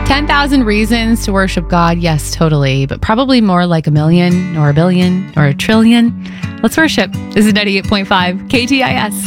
10,000 reasons to worship God. Yes, totally. But probably more like a million or a billion or a trillion. Let's worship. This is 98.5 KTIS.